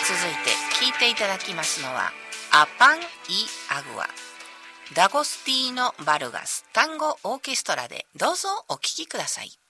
続いて聴いていただきますのはアパン・イ・アグア、ダゴスティーノ・バルガス単語オーケストラでどうぞお聴きください。